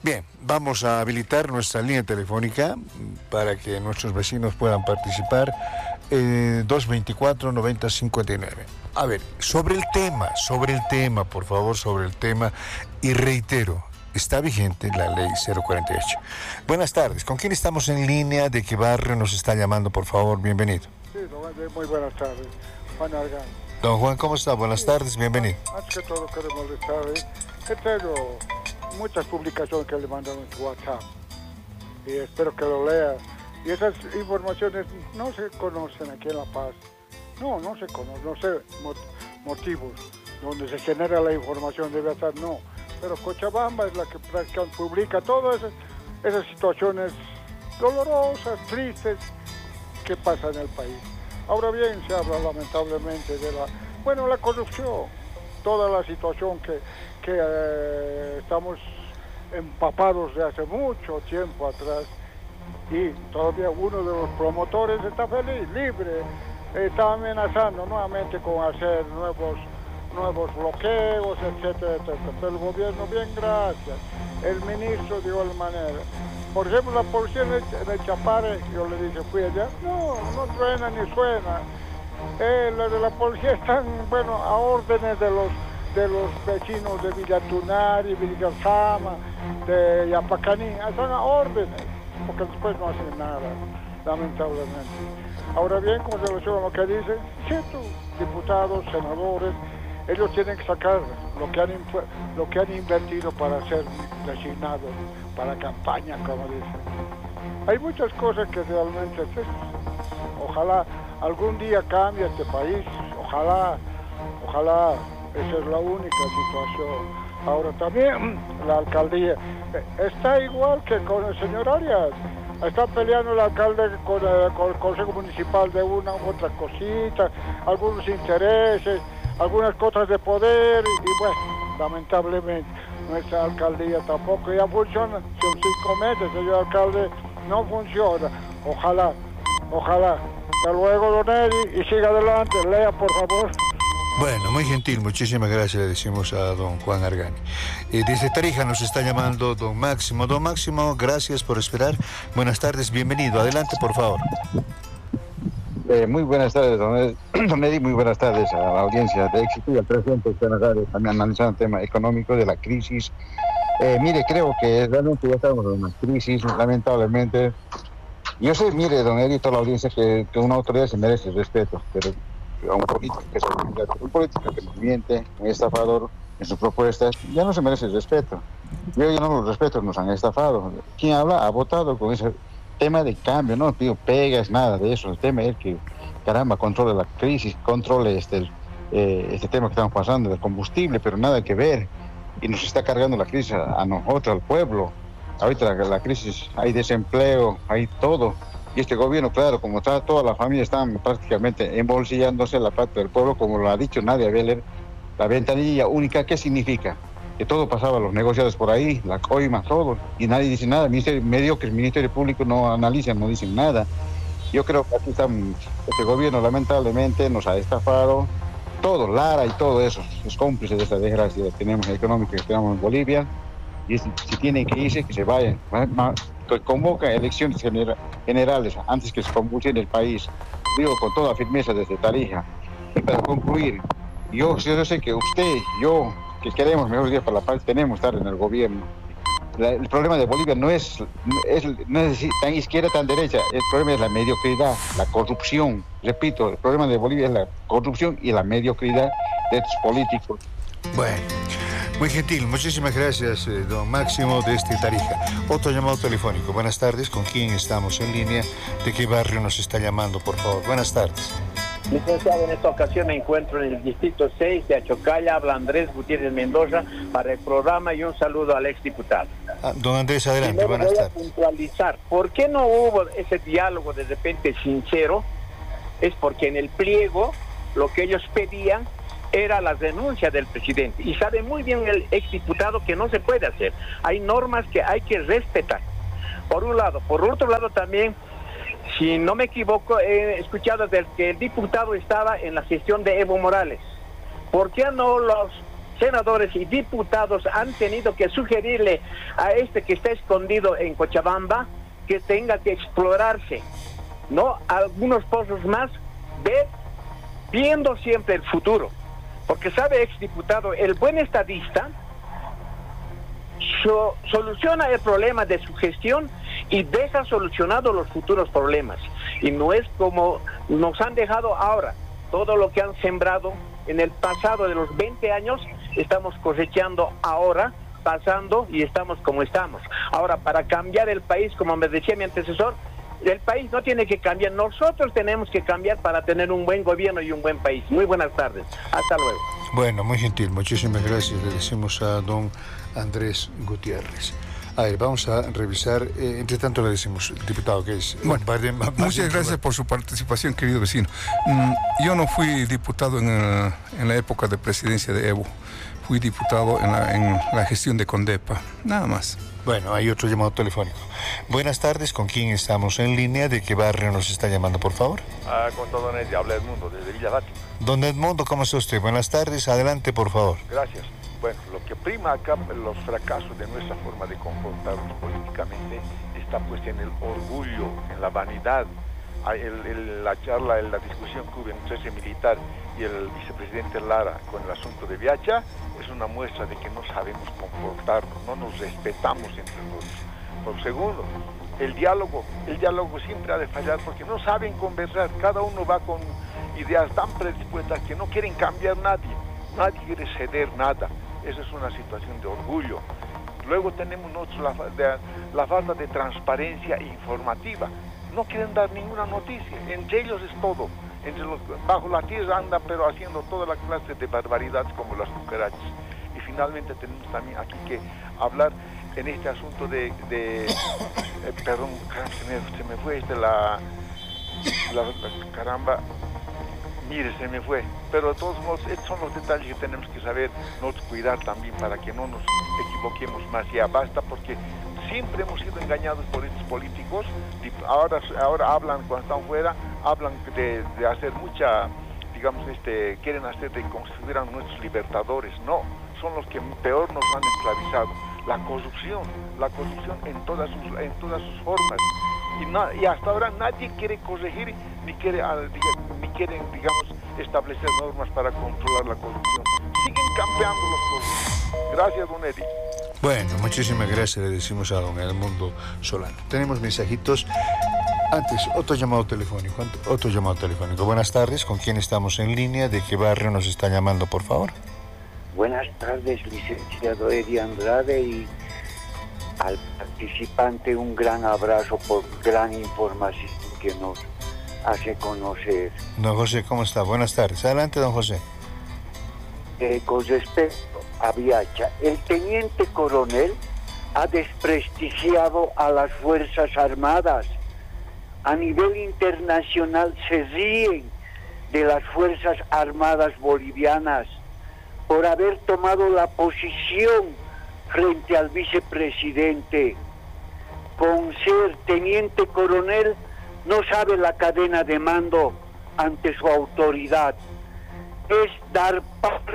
Bien, vamos a habilitar nuestra línea telefónica para que nuestros vecinos puedan participar. 224-9059. A ver, sobre el tema, por favor, sobre el tema. Y reitero, está vigente la ley 048. Buenas tardes, ¿con quién estamos en línea? ¿De qué barrio nos está llamando, por favor? Bienvenido. Sí, muy buenas tardes, Juan Argan. Don Juan, ¿cómo está? Buenas tardes, bienvenido. Antes que todo quiero molestar, he traído muchas publicaciones que le mandan en su WhatsApp y espero que lo lea. Y esas informaciones no se conocen aquí en La Paz. No se conocen, no sé motivos donde se genera la información, debe estar, no. Pero Cochabamba es la que prácticamente publica todas esas situaciones dolorosas, tristes que pasan en el país. Ahora bien, se habla lamentablemente de la corrupción, toda la situación que estamos empapados de hace mucho tiempo atrás, y todavía uno de los promotores está feliz, libre, está amenazando nuevamente con hacer nuevos bloqueos, etcétera, etcétera. Pero el gobierno, bien, gracias. El ministro de igual manera. Por ejemplo, la policía en el Chapare, yo le dije, fui allá, no truena ni suena. Los de la policía están, a órdenes de los vecinos de Villa Tunari, Villa Sama, de Yapacaní, están a órdenes, porque después no hacen nada, lamentablemente. Ahora bien, con relación a lo que dicen, cierto, diputados, senadores, ellos tienen que sacar lo que han invertido para ser designados para campaña, como dicen. Hay muchas cosas que realmente, ojalá algún día cambie este país, ojalá, esa es la única situación. Ahora también la alcaldía está igual que con el señor Arias. Está peleando el alcalde con el Consejo Municipal de una u otra cosita, algunos intereses, algunas cosas de poder, y lamentablemente nuestra alcaldía tampoco ya funciona. Son 5 meses, señor alcalde, no funciona. Ojalá. Hasta luego, don Eddie, y siga adelante. Lea, por favor. Bueno, muy gentil, muchísimas gracias, le decimos a don Juan Argani. Desde Tarija nos está llamando don Máximo. Don Máximo, gracias por esperar. Buenas tardes, bienvenido. Adelante, por favor. Muy buenas tardes, don Eddie, muy buenas tardes a la audiencia de Éxito y al presidente de la radio, también analizando el tema económico de la crisis. Mire, creo que realmente ya estamos en una crisis, lamentablemente. Yo sé, mire, don Eddie, toda la audiencia, que una autoridad se merece respeto, pero a un político que nos miente, un estafador en sus propuestas, ya no se merece respeto. Yo ya no los respeto, nos han estafado. Quien habla ha votado con ese tema de cambio, no pido pegas, nada de eso. El tema es que, caramba, controle la crisis, controle este tema que estamos pasando del combustible, pero nada que ver. Y nos está cargando la crisis a nosotros, al pueblo. Ahorita la crisis, hay desempleo, hay todo. Y este gobierno, claro, como está, toda la familia están prácticamente embolsillándose la plata del pueblo, como lo ha dicho Nadia Beller, la ventanilla única. ¿Qué significa? Que todo pasaba a los negociados por ahí, la coima, todo, y nadie dice nada. El Ministerio Público no analiza, no dicen nada. Yo creo que aquí este gobierno lamentablemente nos ha estafado, todo, Lara y todo eso, es cómplice de esta desgracia que tenemos económica que tenemos en Bolivia. Y si tienen que irse, que se vayan. Convoca elecciones generales antes que se convulsione el país. Digo con toda firmeza desde Tarija. Y para concluir, yo sé que usted, yo, que queremos mejores días para la paz, tenemos que estar en el gobierno. El problema de Bolivia no es tan izquierda, tan derecha. El problema es la mediocridad, la corrupción. Repito, el problema de Bolivia es la corrupción y la mediocridad de estos políticos. Bueno, muy gentil, muchísimas gracias, don Máximo, desde Tarija. Otro llamado telefónico. Buenas tardes, ¿con quién estamos en línea? ¿De qué barrio nos está llamando, por favor? Buenas tardes. Licenciado, en esta ocasión me encuentro en el distrito 6 de Achocalla, habla Andrés Gutiérrez Mendoza para el programa, y un saludo al exdiputado. Don Andrés, adelante, buenas tardes. Voy a puntualizar, ¿por qué no hubo ese diálogo de repente sincero? Es porque en el pliego lo que ellos pedían era la renuncia del presidente, y sabe muy bien el exdiputado que no se puede hacer. Hay normas que hay que respetar, por un lado. Por otro lado también, si no me equivoco, he escuchado que el diputado estaba en la gestión de Evo Morales. ¿Por qué no los senadores y diputados han tenido que sugerirle a este que está escondido en Cochabamba que tenga que explorarse, ¿no? Algunos pozos más, viendo siempre el futuro. Porque sabe, exdiputado, el buen estadista soluciona el problema de su gestión y deja solucionados los futuros problemas. Y no es como nos han dejado ahora. Todo lo que han sembrado en el pasado de los 20 años, estamos cosechando ahora, pasando y estamos como estamos. Ahora, para cambiar el país, como me decía mi antecesor, el país no tiene que cambiar, nosotros tenemos que cambiar para tener un buen gobierno y un buen país. Muy buenas tardes, hasta luego. Bueno, muy gentil, muchísimas gracias. Le decimos a don Andrés Gutiérrez. A ver, vamos a revisar, entre tanto le decimos, diputado, que es... Bueno, muchas gracias por su participación, querido vecino. Yo no fui diputado en la época de presidencia de Evo, fui diputado en la gestión de Condepa, nada más. Bueno, hay otro llamado telefónico. Buenas tardes, ¿con quién estamos en línea? ¿De qué barrio nos está llamando, por favor? Con todo Edmundo, habla Edmundo, desde Villa Fátima. Don Edmundo, ¿cómo está usted? Buenas tardes, adelante, por favor. Gracias. Bueno, lo que prima acá, los fracasos de nuestra forma de comportarnos políticamente, está pues en el orgullo, en la vanidad. La discusión que hubo entre ese militar y el vicepresidente Lara con el asunto de Viacha es una muestra de que no sabemos comportarnos, no nos respetamos entre nosotros. Por segundo, el diálogo siempre ha de fallar porque no saben conversar, cada uno va con ideas tan predispuestas que no quieren cambiar nadie quiere ceder nada. Esa es una situación de orgullo. Luego tenemos nosotros la falta de transparencia informativa. No quieren dar ninguna noticia, entre ellos es todo. Bajo la tierra andan pero haciendo toda la clase de barbaridades como las cucarachas. Y finalmente tenemos también aquí que hablar en este asunto perdón, se me fue caramba, mire, se me fue. Pero de todos modos, estos son los detalles que tenemos que saber, nosotros cuidar también para que no nos equivoquemos más. Ya basta porque siempre hemos sido engañados por estos políticos. Ahora hablan, cuando están fuera, hablan de hacer mucha, digamos, quieren hacer de como si fueran nuestros libertadores. No, son los que peor nos han esclavizado. La corrupción en todas sus formas. Y hasta ahora nadie quiere corregir ni quieren, digamos, establecer normas para controlar la corrupción. Siguen campeando los corruptos. Gracias, don Eddie. Bueno, muchísimas gracias, le decimos a don Edmundo Solano. Tenemos mensajitos. Antes, otro llamado telefónico. Buenas tardes, ¿con quién estamos en línea? ¿De qué barrio nos está llamando, por favor? Buenas tardes, licenciado Eddie Andrade, y al participante un gran abrazo por gran información que nos hace conocer. Don José, ¿cómo está? Buenas tardes. Adelante, don José. Con respecto a Viacha, el teniente coronel ha desprestigiado a las Fuerzas Armadas. A nivel internacional se ríen de las Fuerzas Armadas bolivianas por haber tomado la posición frente al vicepresidente. Con ser teniente coronel no sabe la cadena de mando ante su autoridad. Es dar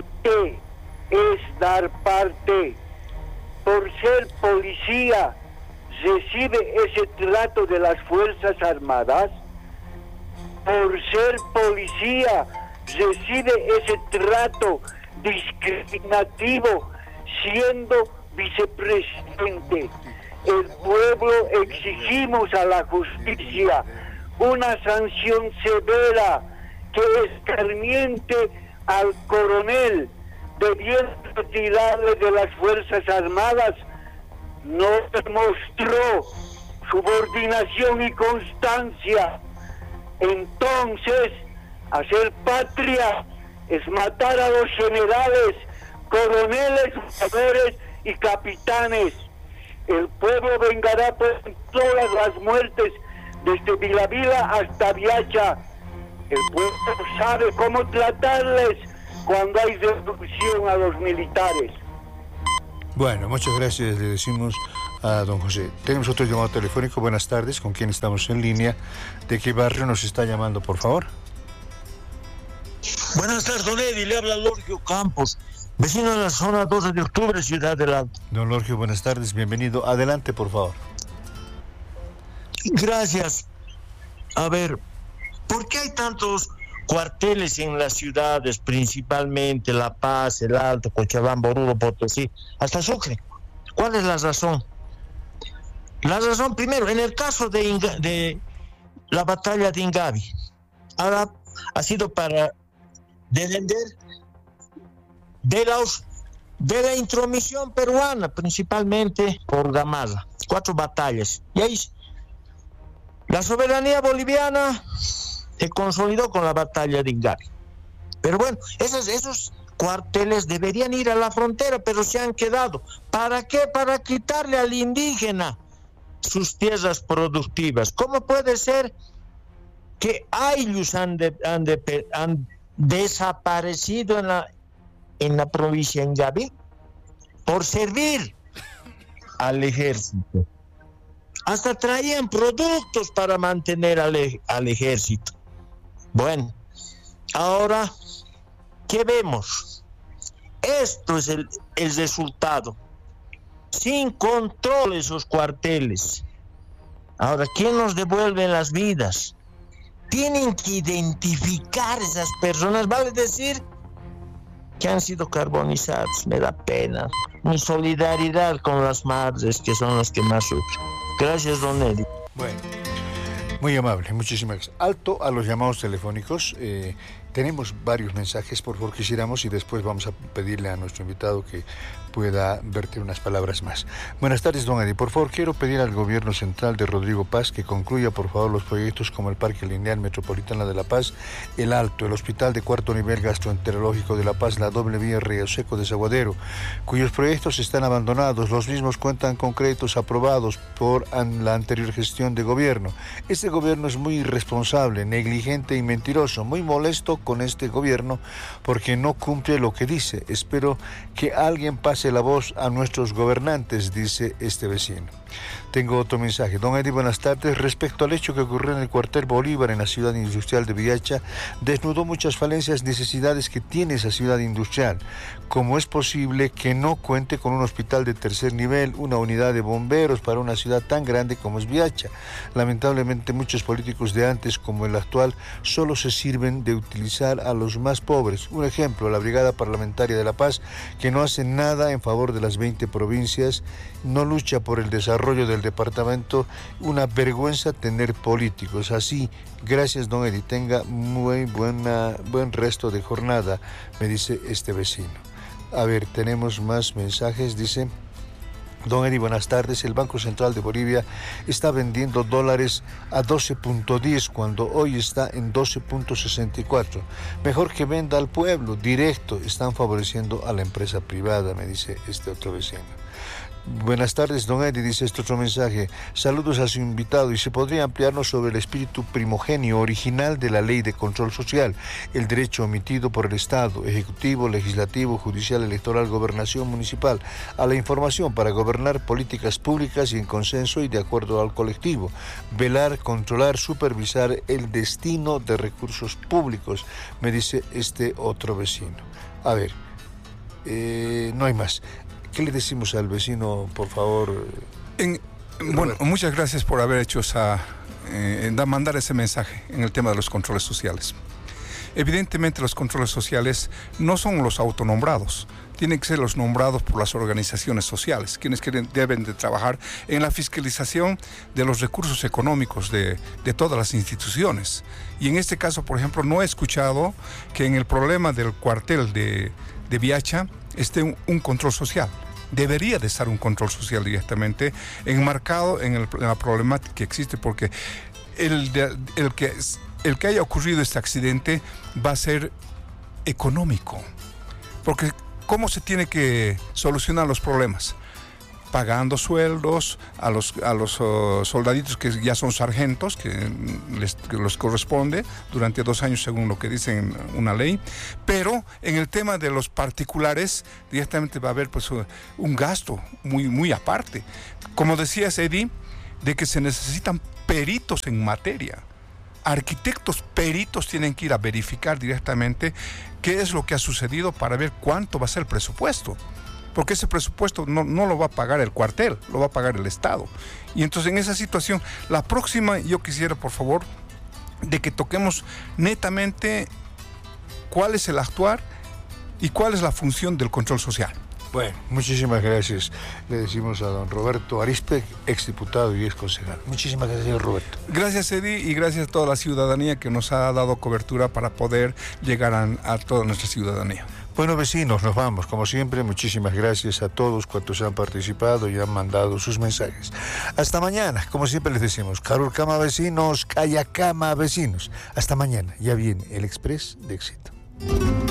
parte. Por ser policía, recibe ese trato de las Fuerzas Armadas. Por ser policía, recibe ese trato discriminativo siendo vicepresidente. El pueblo exigimos a la justicia una sanción severa que escarmiente al coronel, debiendo retirarle de las Fuerzas Armadas. No demostró subordinación y constancia. Entonces, hacer patria es matar a los generales, coroneles, mayores y capitanes. El pueblo vengará por todas las muertes, desde Vilavila hasta Viacha. El pueblo sabe cómo tratarles cuando hay destrucción a los militares. Bueno, muchas gracias, le decimos a don José. Tenemos otro llamado telefónico. Buenas tardes, ¿con quién estamos en línea? ¿De qué barrio nos está llamando, por favor? Buenas tardes, don Eddie, le habla Lorgio Campos. Vecino de la zona 12 de octubre, Ciudad del Alto. Don Lorgio, buenas tardes, bienvenido. Adelante, por favor. Gracias. A ver, ¿por qué hay tantos cuarteles en las ciudades, principalmente La Paz, El Alto, Cochabamba, Oruro, Potosí, hasta Sucre? ¿Cuál es la razón? La razón, primero, en el caso de la batalla de Ingavi, ahora ha sido para defender de la intromisión peruana, principalmente por Gamarra. 4 batallas. Y ahí la soberanía boliviana se consolidó con la batalla de Ingavi. Pero bueno, esos cuarteles deberían ir a la frontera, pero se han quedado. ¿Para qué? Para quitarle al indígena sus tierras productivas. ¿Cómo puede ser que ayllus han desaparecido en la provincia de Ingavi por servir al ejército? Hasta traían productos para mantener al ejército. Bueno, ahora, ¿qué vemos? Esto es el resultado. Sin control esos cuarteles. Ahora, ¿quién nos devuelve las vidas? Tienen que identificar esas personas, vale decir que han sido carbonizados. Me da pena. Mi solidaridad con las madres, que son las que más sufren. Gracias, don Eddie. Bueno, muy amable, muchísimas gracias. Alto a los llamados telefónicos. Tenemos varios mensajes, por favor, quisiéramos, y después vamos a pedirle a nuestro invitado que pueda verter unas palabras más. Buenas tardes, don Eddie. Por favor, quiero pedir al gobierno central de Rodrigo Paz que concluya, por favor, los proyectos como el Parque Lineal Metropolitano de La Paz, el Alto, el Hospital de Cuarto Nivel Gastroenterológico de La Paz, la doble vía Río Seco Desaguadero, cuyos proyectos están abandonados. Los mismos cuentan con créditos aprobados por la anterior gestión de gobierno. Este gobierno es muy irresponsable, negligente y mentiroso. Muy molesto con este gobierno porque no cumple lo que dice. Espero que alguien pase la voz a nuestros gobernantes, dice este vecino. Tengo otro mensaje. Don Eddie, buenas tardes. Respecto al hecho que ocurrió en el cuartel Bolívar en la ciudad industrial de Villacha, desnudó muchas falencias, necesidades que tiene esa ciudad industrial. ¿Cómo es posible que no cuente con un hospital de tercer nivel, una unidad de bomberos para una ciudad tan grande como es Villacha? Lamentablemente muchos políticos de antes como el actual solo se sirven de utilizar a los más pobres. Un ejemplo, la Brigada Parlamentaria de La Paz, que no hace nada en favor de las 20 provincias, no lucha por el desarrollo del departamento. Una vergüenza tener políticos así. Gracias, don Eddie. Tenga muy buen resto de jornada, me dice este vecino. A ver, tenemos más mensajes. Dice: don Eddie, buenas tardes. El Banco Central de Bolivia está vendiendo dólares a 12.10 cuando hoy está en 12.64. Mejor que venda al pueblo, directo. Están favoreciendo a la empresa privada, me dice este otro vecino. Buenas tardes, don Eddie, dice este otro mensaje. Saludos a su invitado. Y se podría ampliarnos sobre el espíritu primogenio original de la ley de control social, el derecho omitido por el Estado, ejecutivo, legislativo, judicial, electoral, gobernación municipal, a la información para gobernar políticas públicas y en consenso y de acuerdo al colectivo, velar, controlar, supervisar el destino de recursos públicos, me dice este otro vecino. A ver, no hay más. ¿Qué le decimos al vecino, por favor? Bueno, muchas gracias por haber hecho mandar ese mensaje en el tema de los controles sociales. Evidentemente los controles sociales no son los autonombrados, tienen que ser los nombrados por las organizaciones sociales, quienes deben de trabajar en la fiscalización de los recursos económicos de todas las instituciones. Y en este caso, por ejemplo, no he escuchado que en el problema del cuartel de Villacha esté un control social. Debería de estar un control social directamente enmarcado en la problemática que existe, porque el que haya ocurrido este accidente va a ser económico. Porque ¿cómo se tiene que solucionar los problemas? Pagando sueldos a los soldaditos que ya son sargentos, que los corresponde durante 2 años según lo que dice una ley, pero en el tema de los particulares directamente va a haber pues un gasto muy aparte. Como decías, Eddie, de que se necesitan peritos en materia. arquitectos peritos tienen que ir a verificar directamente qué es lo que ha sucedido para ver cuánto va a ser el presupuesto. Porque ese presupuesto no lo va a pagar el cuartel, lo va a pagar el Estado. Y entonces en esa situación, la próxima yo quisiera, por favor, de que toquemos netamente cuál es el actuar y cuál es la función del control social. Bueno, muchísimas gracias. Le decimos a don Roberto Arizpe, exdiputado y exconcejal. Muchísimas gracias, Roberto. Gracias, Eddie, y gracias a toda la ciudadanía que nos ha dado cobertura para poder llegar a toda nuestra ciudadanía. Bueno, vecinos, nos vamos. Como siempre, muchísimas gracias a todos cuantos han participado y han mandado sus mensajes. Hasta mañana, como siempre les decimos, Carurcama vecinos, Cayacama vecinos. Hasta mañana, ya viene el Express de Éxito.